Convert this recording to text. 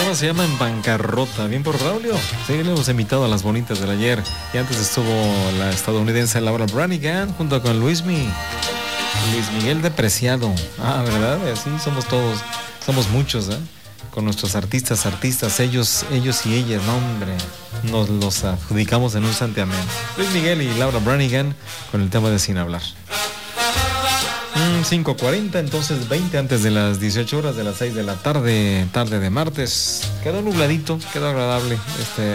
programa se llama En Bancarrota. Bien por Braulio. Sí, le hemos invitado a las bonitas del ayer. Y antes estuvo la estadounidense Laura Branigan junto con Luis Miguel de Preciado. Ah, ¿verdad? Así somos todos. Somos muchos, ¿eh? Con nuestros artistas, ellos y ellas. No, hombre. Nos los adjudicamos en un santiamén. Luis Miguel y Laura Branigan con el tema de Sin Hablar. 5:40, entonces 20 antes de las 18 horas de las 6 de la tarde de martes. Quedó nubladito, quedó agradable